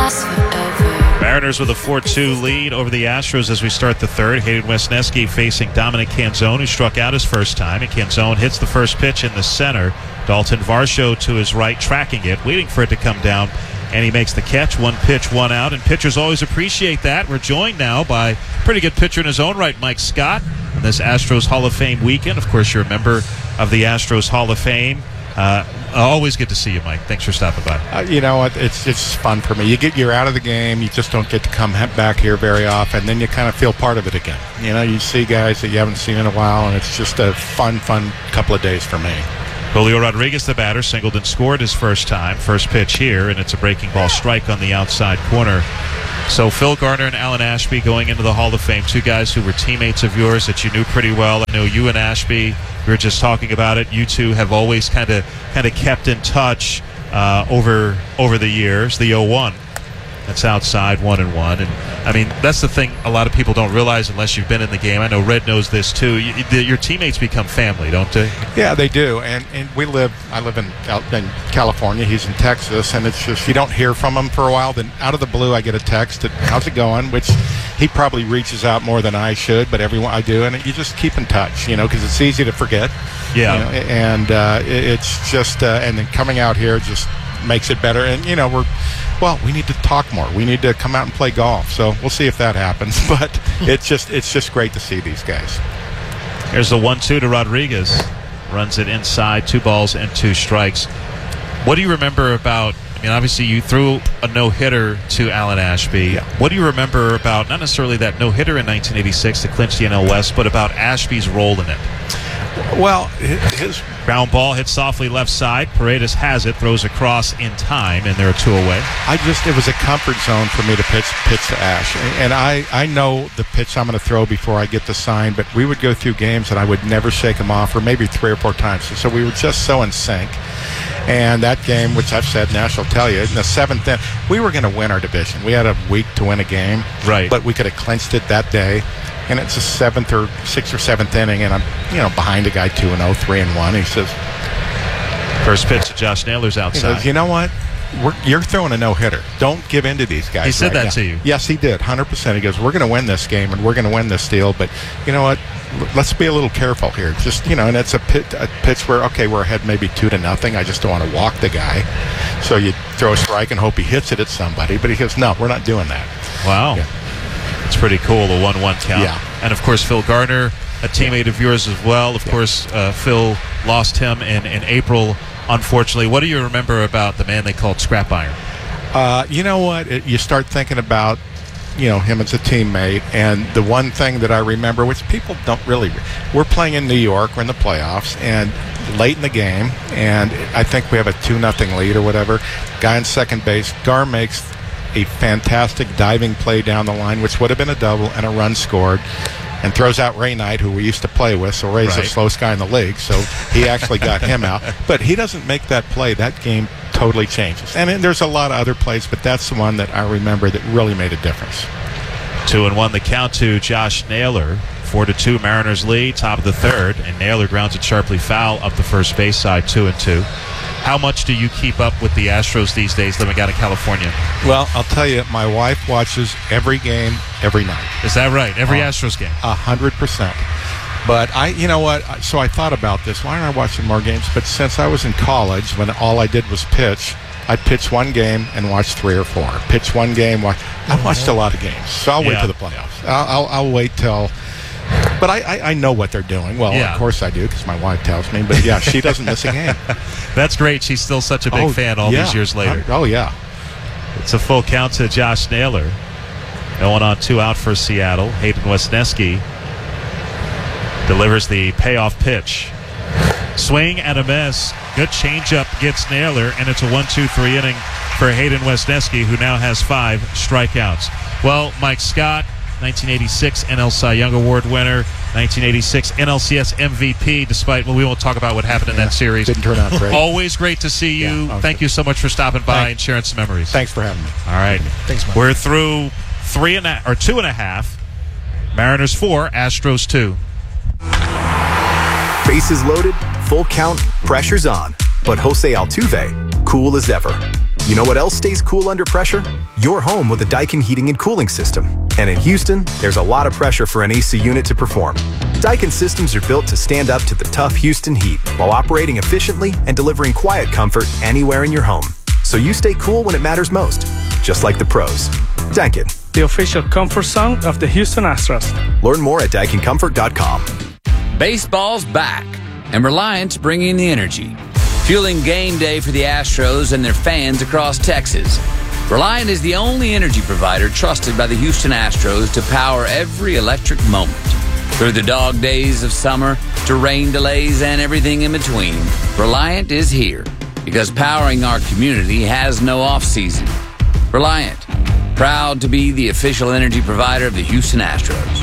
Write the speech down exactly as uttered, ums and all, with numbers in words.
last forever. Mariners with a four two lead over the Astros as we start the third. Hayden Wesneski facing Dominic Canzone, who struck out his first time, and Canzone hits the first pitch in the center. Dalton Varsho to his right, tracking it, waiting for it to come down, and he makes the catch. One pitch, one out, and pitchers always appreciate that. We're joined now by a pretty good pitcher in his own right, Mike Scott, on this Astros Hall of Fame weekend. Of course, you're a member of the Astros Hall of Fame. Uh, always good to see you, Mike. Thanks for stopping by. Uh, you know what? It's it's fun for me. You get you're out of the game. You just don't get to come back here very often. Then you kind of feel part of it again. You know, you see guys that you haven't seen in a while, and it's just a fun, fun couple of days for me. Julio Rodriguez, the batter, singled and scored his first time. First pitch here, and it's a breaking ball strike on the outside corner. So Phil Garner and Alan Ashby going into the Hall of Fame, two guys who were teammates of yours that you knew pretty well. I know you and Ashby, we were just talking about it. You two have always kind of kind of kept in touch uh, over over the years. The oh one, that's outside, one and one. And I mean, that's the thing a lot of people don't realize unless you've been in the game. I know Red knows this too. You, the, your teammates become family, don't they? Yeah, they do. And and we live. I live in out in California. He's in Texas, and it's just you don't hear from him for a while. Then out of the blue, I get a text. That, How's it going? Which he probably reaches out more than I should, but everyone I do, and you just keep in touch. You know, because it's easy to forget. Yeah. You know, and uh, it, it's just uh, and then coming out here just makes it better. And you know we're. Well, we need to talk more. We need to come out and play golf. So we'll see if that happens. But it's just it's just great to see these guys. Here's the one two to Rodriguez. Runs it inside, two balls and two strikes. What do you remember about, I mean, obviously you threw a no-hitter to Alan Ashby. Yeah. What do you remember about, not necessarily that no-hitter in nineteen eighty-six to clinch the N L West, but about Ashby's role in it? Well, his ground ball hit softly left side. Paredes has it, throws across in time, and they're two away. I just, it was a comfort zone for me to pitch pitch to Ash. And I, I know the pitch I'm going to throw before I get the sign, but we would go through games and I would never shake him off, or maybe three or four times. So we were just so in sync. And that game, which I've said, Nash will tell you, in the seventh inning, we were going to win our division. We had a week to win a game. Right. But we could have clinched it that day. And it's a seventh or sixth or seventh inning, and I'm, you know, behind a guy two and oh, three and one. He says, first pitch to Josh Naylor's outside. He says, you know what? We're, you're throwing a no-hitter. Don't give in to these guys. He said right that now. to you? Yes, he did, one hundred percent. He goes, we're going to win this game, and we're going to win this deal, but you know what? Let's be a little careful here. Just, you know, and it's a, pit, a pitch where, okay, we're ahead maybe two to nothing. I just don't want to walk the guy. So you throw a strike and hope he hits it at somebody. But he goes, no, we're not doing that. Wow. Yeah. It's pretty cool, the one one count. Yeah. And, of course, Phil Garner, a teammate of yours as well. Of yeah. course, uh, Phil lost him in, in April, unfortunately. What do you remember about the man they called Scrap Iron? Uh, you know what? It, you start thinking about, you know, him as a teammate. And the one thing that I remember, which people don't really, we're playing in New York. We're in the playoffs. And late in the game, and I think we have a two nothing lead or whatever. Guy on second base, Gar makes a fantastic diving play down the line, which would have been a double and a run scored, and throws out Ray Knight, who we used to play with. So Ray's right. the slowest guy in the league, so he actually got him out. But he doesn't make that play. That game totally changes. And then there's a lot of other plays, but that's the one that I remember that really made a difference. Two and one the count to Josh Naylor. Four to two Mariners lead, top of the third, and Naylor grounds it sharply foul up the first base side, two and two. How much do you keep up with the Astros these days living out in California? Well, I'll tell you, my wife watches every game every night. Is that right? Every uh, Astros game? A hundred percent. But I, you know what? So I thought about this. Why aren't I watching more games? But since I was in college, when all I did was pitch, I'd pitch one game and watch three or four. Pitch one game, watch. I watched a lot of games, so I'll yeah. wait till the playoffs. I'll, I'll, I'll wait till. But I, I, I know what they're doing. Well, yeah. of course I do, because my wife tells me. But yeah, she doesn't miss a game. That's great. She's still such a big oh, fan all yeah. these years later. Oh, yeah. It's a full count to Josh Naylor. No one on, two out for Seattle. Hayden Wesneski delivers the payoff pitch. Swing and a miss. Good changeup gets Naylor, and it's a one two three inning for Hayden Wesneski, who now has five strikeouts. Well, Mike Scott, nineteen eighty-six N L Cy Young Award winner, nineteen eighty-six N L C S M V P, despite, well, we won't talk about what happened in yeah, that series. Didn't turn out great. Always great to see you. Yeah, Thank you so much for stopping by Thanks. and sharing some memories. Thanks for having me. All right. Thanks, Mike. We're through three and a, or two and a half. Mariners four, Astros two. Bases loaded, full count, pressure's on. But Jose Altuve, cool as ever. You know what else stays cool under pressure? Your home with a Daikin heating and cooling system. And in Houston, there's a lot of pressure for an A C unit to perform. Daikin systems are built to stand up to the tough Houston heat while operating efficiently and delivering quiet comfort anywhere in your home. So you stay cool when it matters most, just like the pros. Daikin, the official comfort song of the Houston Astros. Learn more at daikin comfort dot com. Baseball's back, and Reliant's bringing the energy, fueling game day for the Astros and their fans across Texas. Reliant is the only energy provider trusted by the Houston Astros to power every electric moment. Through the dog days of summer to rain delays and everything in between, Reliant is here because powering our community has no off-season. Reliant, proud to be the official energy provider of the Houston Astros.